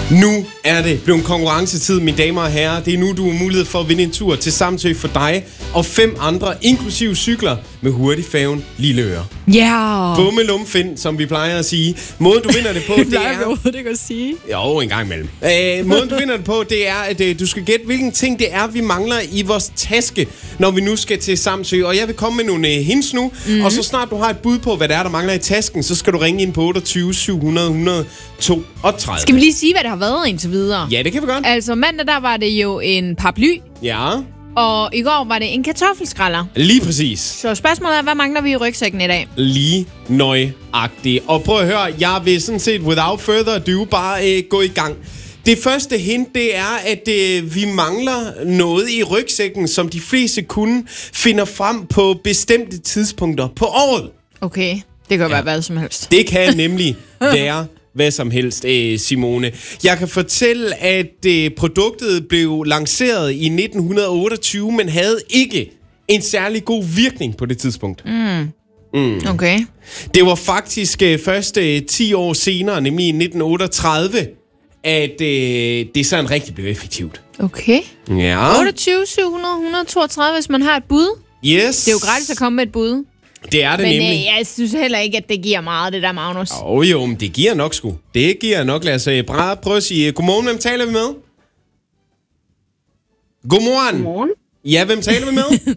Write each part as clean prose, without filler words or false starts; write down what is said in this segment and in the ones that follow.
Nu er det blevet konkurrencetid, mine damer og herrer. Det er nu, du har mulighed for at vinde en tur til Samsø for dig og 5 andre, inklusive cykler, med hurtigfærgen Lilleøre. Ja. Bummelumfind, som vi plejer at sige. Måden, du vinder det på, det plejer vi er... overhovedet ikke at sige. Jo, en gang imellem. Måden, du vinder det på, det er, at du skal gætte, hvilken ting det er, vi mangler i vores taske, når vi nu skal til Samsø. Og jeg vil komme med nogle hints nu, og så snart du har et bud på, hvad det er, der mangler i tasken, så skal du ringe ind på 28 700 132. Skal vi lige sige, hvad det har været indtil videre? Ja, det kan vi godt. Altså mandag, der var det jo en paraply, Ja, og i går var det en kartoffelskræller. lige præcis. Så spørgsmålet er, hvad mangler vi i rygsækken i dag? Lige nøjagtigt. Og prøv at høre, jeg vil sådan set without further ado bare gå i gang. Det første hint, det er, at vi mangler noget i rygsækken, som de fleste kunder finder frem på bestemte tidspunkter på året. Okay, det kan være hvad som helst. Det kan nemlig være hvad som helst, Simone. Jeg kan fortælle, at produktet blev lanceret i 1928, men havde ikke en særlig god virkning på det tidspunkt. Okay. Det var faktisk først 10 år senere, nemlig i 1938, at det sådan rigtig blev effektivt. Okay. Ja. 28, 700, 132, hvis man har et bud. Yes. Det er jo gratis at komme med et bud. Det er det Men nemlig. jeg synes heller ikke, at det giver meget, det der, Magnus. Jo, men det giver nok sgu. Det giver nok. Lad os prøve at sige godmorgen. Hvem taler vi med? Godmorgen. Godmorgen. Ja, hvem taler vi med?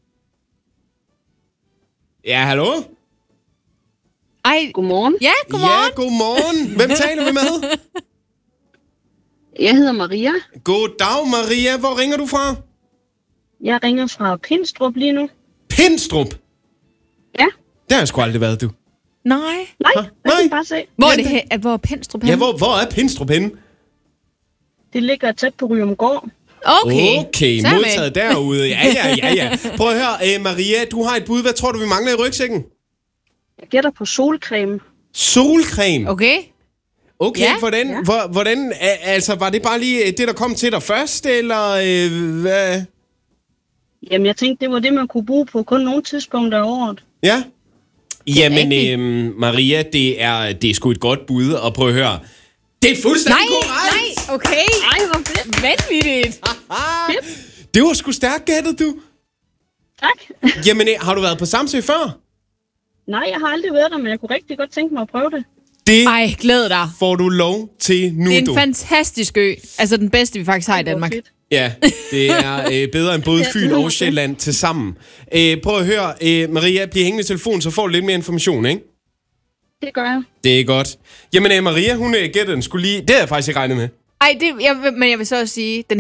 Ja, hallo? Ej, Godmorgen. ja, godmorgen. Ja, godmorgen. Hvem taler vi med? Jeg hedder Maria. Goddag, Maria. Hvor ringer du fra? Jeg ringer fra Pindstrup lige nu. Pindstrup. Ja. Der har jeg sgu aldrig været, du. Nej. Nej, Hå? jeg Nej. kan bare se. Hvor er Ja, det hvor er Pindstrup Ja, henne? hvor er Pindstrup henne? Det ligger tæt på Ryumgård. Okay, Så er jeg modtaget derude. Ja. Prøv at høre, Maria, du har et bud. Hvad tror du, vi mangler i rygsækken? Jeg gætter på solcreme. Solcreme. Okay. Okay, Ja. hvordan, altså, var det bare lige det, der kom til dig først, eller hvad? Jamen, jeg tænkte, det var det, man kunne bruge på kun nogle tidspunkter af året. Ja. Jamen, rigtigt. Maria, det er sgu et godt bud, og prøv at høre. Det er fuldstændig korrekt! Nej, okay. Ej, hvor fedt. Vanvittigt. Det var sgu stærkt gættet, du. Tak. Jamen, har du været på Samsø før? Nej, jeg har aldrig været der, men jeg kunne rigtig godt tænke mig at prøve det. Det Ej, glæd dig. får du lov til nu, Det er du. en fantastisk ø. Altså den bedste, vi faktisk har i Hvor Danmark. fedt. Ja, det er bedre end både Fyn og Sjælland til sammen. Prøv at høre, Maria, bliv hængende i telefonen, så får du lidt mere information, ikke? Det gør jeg. Det er godt. Jamen, Maria, hun gætter den skulle lige... Det havde jeg faktisk ikke regnet med. Ej, men jeg vil så også sige, den